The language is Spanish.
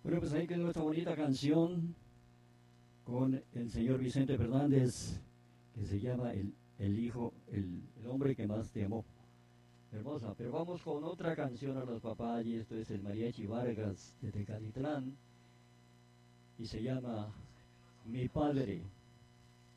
Bueno, pues ahí quedó esta bonita canción con el señor Vicente Fernández, que se llama el hombre que más te amó. Hermosa, pero vamos con otra canción a los papás, y esto es el Mariachi Vargas de Tecalitlán, y se llama Mi Padre.